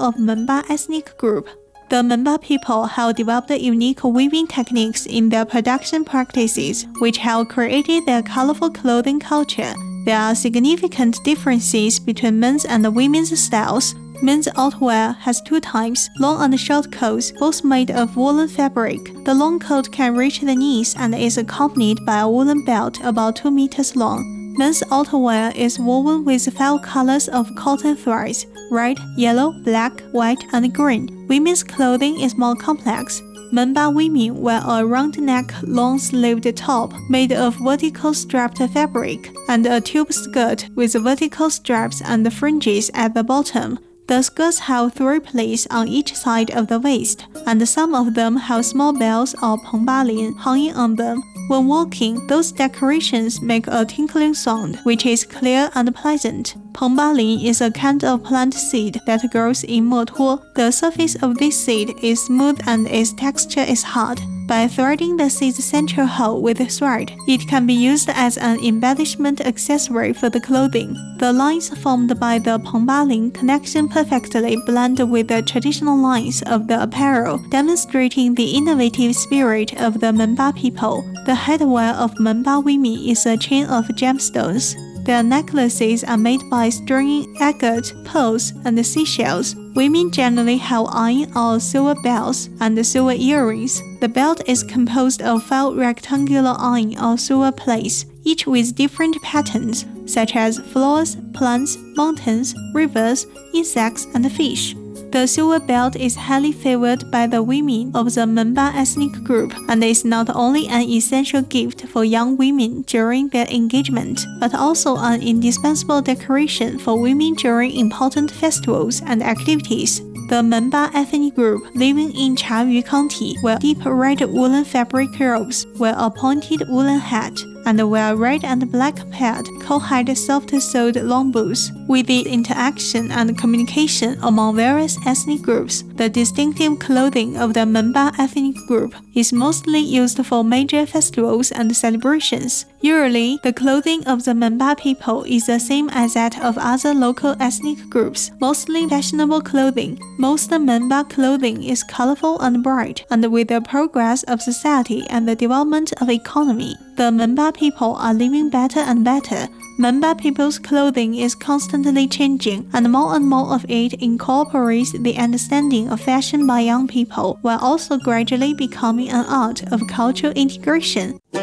of Memba ethnic group. The Memba people have developed unique weaving techniques in their production practices, which have created their colorful clothing culture. There are significant differences between men's and women's styles. Men's outerwear has 2 types, long and short coats, both made of woolen fabric. The long coat can reach the knees and is accompanied by a woolen belt about 2 meters long. Men's outerwear is woven with 5 colors of cotton threads: red, yellow, black, white, and green. Women's clothing is more complex. Memba women wear a round-neck, long-sleeved top made of vertical striped fabric and a tube skirt with vertical straps and fringes at the bottom. The skirts have 3 plaits on each side of the waist, and some of them have small bells or pengbalin hanging on them. When walking, those decorations make a tinkling sound, which is clear and pleasant. Pengbalin is a kind of plant seed that grows in motuo. The surface of this seed is smooth and its texture is hard. By threading the seed's central hole with thread, it can be used as an embellishment accessory for the clothing. The lines formed by the pengbalin connection perfectly blend with the traditional lines of the apparel, demonstrating the innovative spirit of the Memba people. The headwear of Memba women is a chain of gemstones. Their necklaces are made by stringing agate, pearls, and seashells. Women generally have iron or silver belts and silver earrings. The belt is composed of 5 rectangular iron or silver plates, each with different patterns, such as flowers, plants, mountains, rivers, insects, and fish. The silver belt is highly favored by the women of the Memba ethnic group and is not only an essential gift for young women during their engagement, but also an indispensable decoration for women during important festivals and activities. The Memba ethnic group living in Chayu County wear deep red woolen fabric robes, wear a pointed woolen hat, and wear red and black paired, cowhide soft-soled long boots. With the interaction and communication among various ethnic groups, the distinctive clothing of the Memba ethnic group is mostly used for major festivals and celebrations. Usually, the clothing of the Memba people is the same as that of other local ethnic groups, mostly fashionable clothing. Most Memba clothing is colorful and bright, and with the progress of society and the development of economy, the Memba people are living better and better. Memba people's clothing is constantly changing, and more of it incorporates the understanding of fashion by young people, while also gradually becoming an art of cultural integration.